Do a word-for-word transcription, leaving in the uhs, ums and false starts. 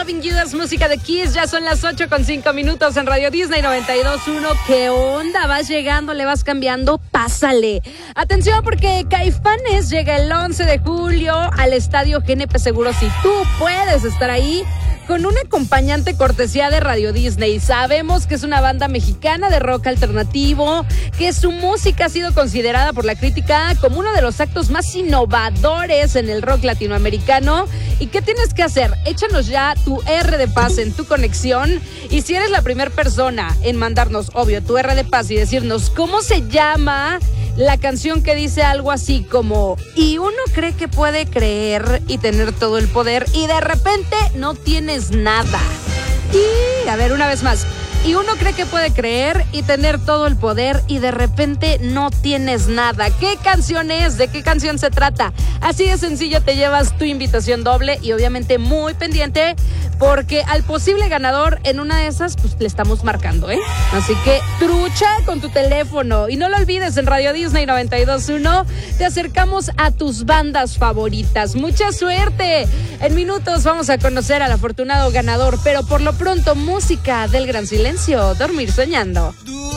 Loving You es música de Kiss. Ya son las ocho con cinco minutos en Radio Disney noventa y dos punto uno. ¿Qué onda? ¿Vas llegando? ¿Le vas cambiando? Pásale. Atención, porque Caifanes llega el once de julio al Estadio G N P Seguros y tú puedes estar ahí con un acompañante cortesía de Radio Disney. Sabemos que es una banda mexicana de rock alternativo, que su música ha sido considerada por la crítica como uno de los actos más innovadores en el rock latinoamericano. ¿Y qué tienes que hacer? Échanos ya tu R de paz en tu conexión. Y si eres la primera persona en mandarnos, obvio, tu R de paz y decirnos cómo se llama la canción que dice algo así como: y uno cree que puede creer y tener todo el poder y de repente no tienes nada. Y, a ver, una vez más. Y uno cree que puede creer y tener todo el poder y de repente no tienes nada. ¿Qué canción es? ¿De qué canción se trata? Así de sencillo te llevas tu invitación doble y obviamente muy pendiente porque al posible ganador en una de esas pues le estamos marcando, ¿eh? Así que trucha con tu teléfono y no lo olvides, en Radio Disney noventa y dos punto uno te acercamos a tus bandas favoritas. ¡Mucha suerte! En minutos vamos a conocer al afortunado ganador, pero por lo pronto música del Gran Silencio. Dormir soñando.